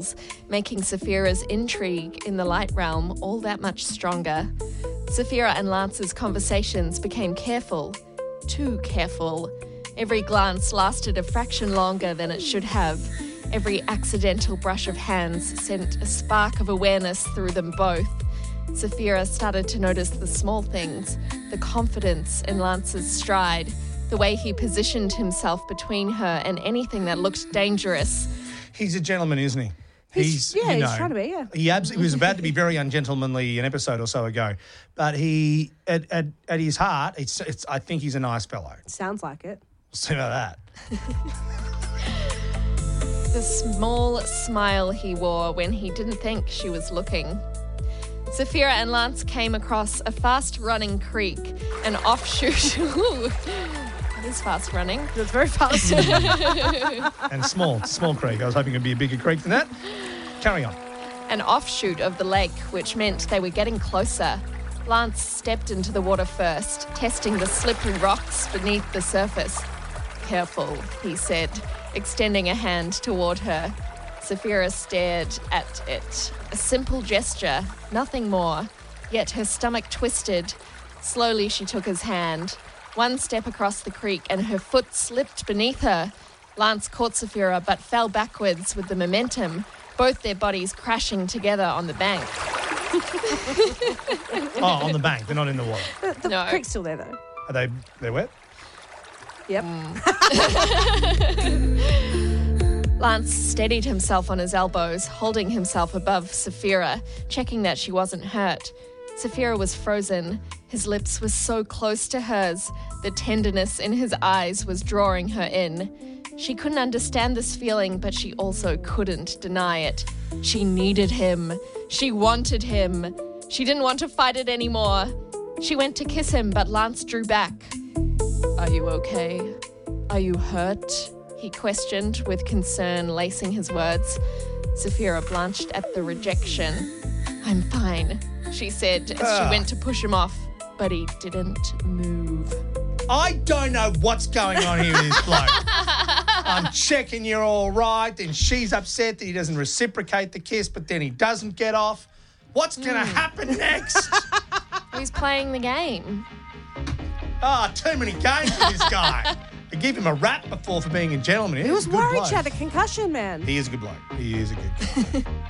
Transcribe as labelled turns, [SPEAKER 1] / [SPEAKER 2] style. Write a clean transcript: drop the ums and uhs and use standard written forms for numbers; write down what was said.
[SPEAKER 1] making Saphira's intrigue in the light realm all that much stronger. Saphira and Lance's conversations became careful, too careful. Every glance lasted a fraction longer than it should have. Every accidental brush of hands sent a spark of awareness through them both. Saphira started to notice the small things, the confidence in Lance's stride, the way he positioned himself between her and anything that looked dangerous.
[SPEAKER 2] He's a gentleman, isn't he?
[SPEAKER 3] He's trying to be, yeah.
[SPEAKER 2] He was about to be very ungentlemanly an episode or so ago, but he, at his heart, I think he's a nice fellow.
[SPEAKER 3] Sounds like it.
[SPEAKER 2] We'll see about that.
[SPEAKER 1] The small smile he wore when he didn't think she was looking. Saphira and Lance came across a fast-running creek, an offshoot. Ooh, that is fast-running.
[SPEAKER 3] It's very fast.
[SPEAKER 2] And small. It's a small creek. I was hoping it'd be a bigger creek than that. Carry on.
[SPEAKER 1] An offshoot of the lake, which meant they were getting closer. Lance stepped into the water first, testing the slippery rocks beneath the surface. "Careful," he said, extending a hand toward her. Saphira stared at it. A simple gesture, nothing more. Yet her stomach twisted. Slowly she took his hand. One step across the creek and her foot slipped beneath her. Lance caught Saphira but fell backwards with the momentum, both their bodies crashing together on the bank.
[SPEAKER 2] Oh, on the bank. They're not in the water.
[SPEAKER 3] The
[SPEAKER 1] No.
[SPEAKER 3] creek's still there, though.
[SPEAKER 2] Are they're wet?
[SPEAKER 3] Yep.
[SPEAKER 1] Lance steadied himself on his elbows, holding himself above Saphira, checking that she wasn't hurt. Saphira was frozen. His lips were so close to hers. The tenderness in his eyes was drawing her in. She couldn't understand this feeling, but she also couldn't deny it. She needed him. She wanted him. She didn't want to fight it anymore. She went to kiss him, but Lance drew back. "Are you okay? Are you hurt?" he questioned with concern lacing his words. Saphira blanched at the rejection. "I'm fine," she said as she went to push him off, but he didn't move.
[SPEAKER 2] I don't know what's going on here with this bloke. I'm checking you're all right, then she's upset that he doesn't reciprocate the kiss, but then he doesn't get off. What's going to happen next?
[SPEAKER 1] He's playing the game.
[SPEAKER 2] Too many games with this guy. I gave him a rap before for being a gentleman.
[SPEAKER 3] He was
[SPEAKER 2] a good
[SPEAKER 3] worried
[SPEAKER 2] bloke.
[SPEAKER 3] she had a concussion, man.
[SPEAKER 2] He is a good bloke. He is a good bloke.